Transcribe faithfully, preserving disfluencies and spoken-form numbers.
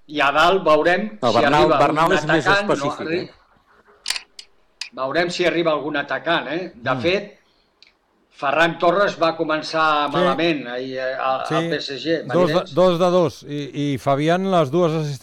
i a dalt veurem no, si Bernal, arriba Bernal un és més atacant. específic, No, eh? Veurem si arriba algun atacant. Eh? De mm. fet, Ferran Torres va començar Sí. malament ahir al, Sí. al P S G. Dos de, dos de dos. I, i Fabián les dues assistències